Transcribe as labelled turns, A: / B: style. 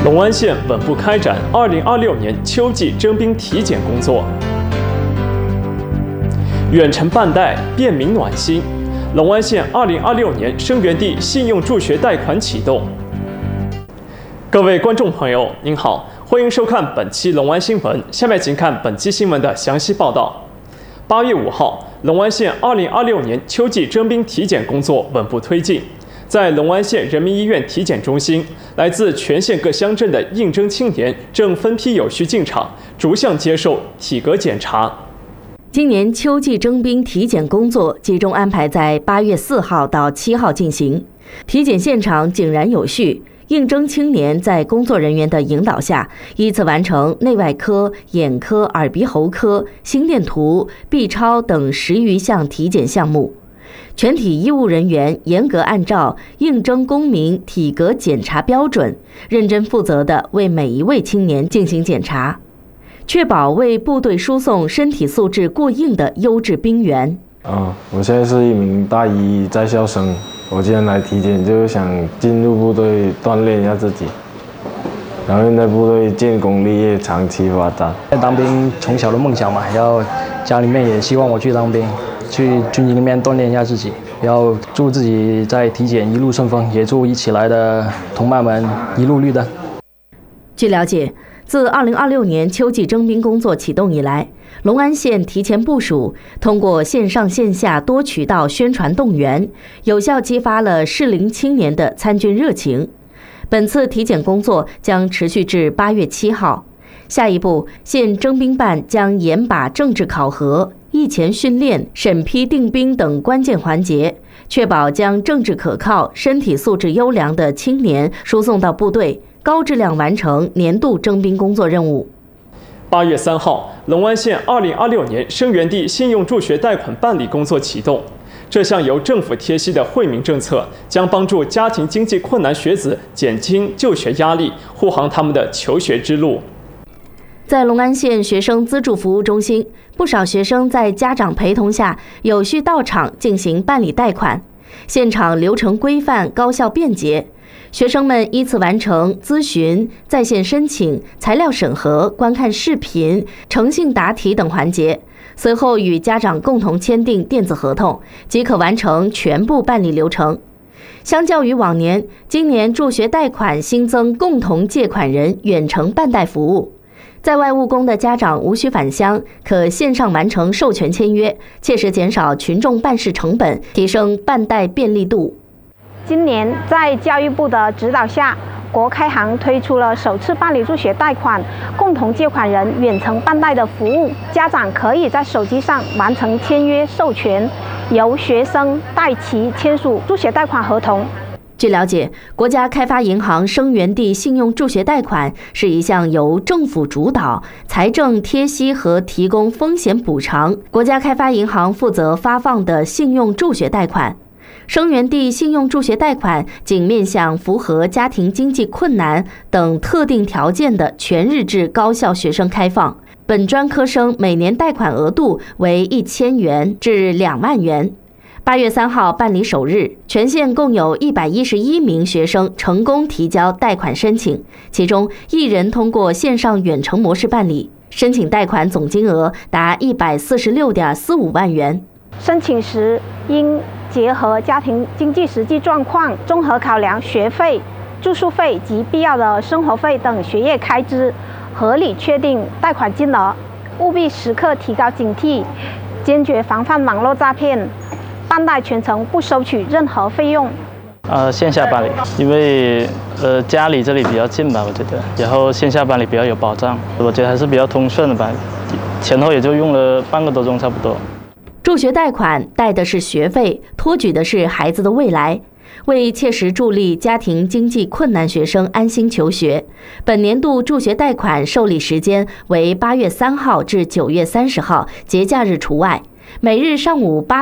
A: 龙安县稳步开展2026年秋季征兵体检工作。远程办贷，便民暖心。龙安县2026年生源地信用助学贷款启动。各位观众朋友，您好，欢迎收看本期龙安新闻。下面请看本期新闻的详细报道。8月5号，龙安县2026年秋季征兵体检工作稳步推进。在龙安县人民医院体检中心，来自全县各乡镇的应征青年正分批有序进场，逐项接受体格检查。
B: 今年秋季征兵体检工作集中安排在8月4号到7号进行，体检现场井然有序。应征青年在工作人员的引导下，依次完成内外科、眼科、耳鼻喉科、心电图、B 超等10余项体检项目。全体医务人员严格按照应征公民体格检查标准，认真负责地为每一位青年进行检查，确保为部队输送身体素质过硬的优质兵员。
C: 我现在是一名大一在校生，我今天来体检就是想进入部队锻炼一下自己，然后在部队建功立业，长期发展。
D: 当兵从小的梦想嘛，然后家里面也希望我去当兵，去军营里面锻炼一下自己。要祝自己在体检一路顺风，也祝一起来的同伴们一路绿灯。
B: 据了解，自2026年秋季征兵工作启动以来，龙安县提前部署，通过线上线下多渠道宣传动员，有效激发了适龄青年的参军热情。本次体检工作将持续至8月7号。下一步，县征兵办将严把政治考核、役前训练、审批定兵等关键环节，确保将政治可靠、身体素质优良的青年输送到部队，高质量完成年度征兵工作任务。
A: 8月3号，龙安县2026年生源地信用助学贷款办理工作启动。这项由政府贴息的惠民政策，将帮助家庭经济困难学子减轻就学压力，护航他们的求学之路。
B: 在龙安县学生资助服务中心，不少学生在家长陪同下有序到场进行办理贷款，现场流程规范、高效便捷。学生们依次完成咨询、在线申请、材料审核、观看视频、诚信答题等环节，随后与家长共同签订电子合同，即可完成全部办理流程。相较于往年，今年助学贷款新增共同借款人远程办贷服务。在外务工的家长无需返乡，可线上完成授权签约，切实减少群众办事成本，提升办贷便利度。
E: 今年在教育部的指导下，国开行推出了首次办理助学贷款共同借款人远程办贷的服务，家长可以在手机上完成签约授权，由学生代其签署助学贷款合同。
B: 据了解，国家开发银行生源地信用助学贷款是一项由政府主导、财政贴息和提供风险补偿，国家开发银行负责发放的信用助学贷款。生源地信用助学贷款仅面向符合家庭经济困难等特定条件的全日制高校学生开放，本专科生每年贷款额度为1000元至2万元。8月3号办理首日，全县共有111名学生成功提交贷款申请，其中1人通过线上远程模式办理，申请贷款总金额达146.45万元。
E: 申请时应结合家庭经济实际状况，综合考量学费、住宿费及必要的生活费等学业开支，合理确定贷款金额，务必时刻提高警惕，坚决防范网络诈骗。办贷全程不收取任何费用。
D: 线下办理，因为家里这里比较近吧，我觉得，然后线下办理比较有保障，我觉得还是比较通顺的吧，前后也就用了半个多钟差不多。
B: 助学贷款贷的是学费，托举的是孩子的未来。为切实助力家庭经济困难学生安心求学，本年度助学贷款受理时间为8月3号至9月30号，节假日除外，每日上午8